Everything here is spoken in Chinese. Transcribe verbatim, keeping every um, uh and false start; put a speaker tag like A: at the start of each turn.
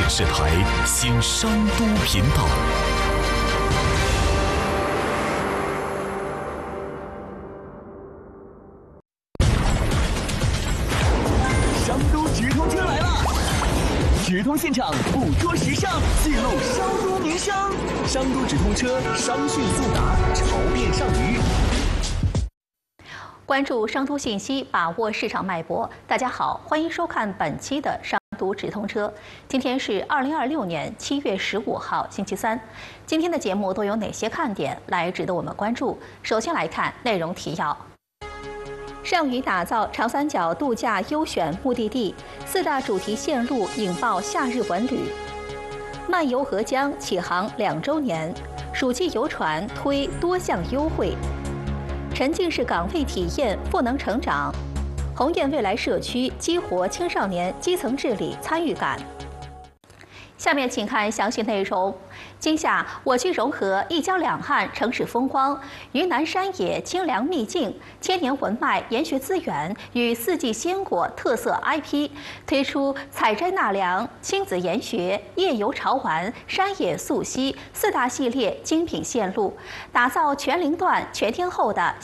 A: 电视台新商都频道。
B: 商都直通车来了！直通现场，捕捉时尚，记录商都名声。商都直通车，商讯速达，潮变上鱼。
C: 关注商都信息，把握市场脉搏。大家好，欢迎收看本期的商都直通车。今天是二零二六年七月十五号，星期三。今天的节目都有哪些看点来值得我们关注？首先来看内容提要。上虞打造长三角度假优选目的地，四大主题线路引爆夏日文旅。漫游合江启航两周年，暑季游船推多项优惠。沉浸式港位体验赋能成长，鸿雁未来社区激活青少年基层治理参与感。下面请看详细内容。今夏，我区融合一江两岸城市风光、云南山野清凉秘境、千年文脉研学资源与四季鲜果特色 I P， 推出采摘纳凉、亲子研学、夜游潮玩、山野溯溪四大系列精品线路，打造全龄段全天候的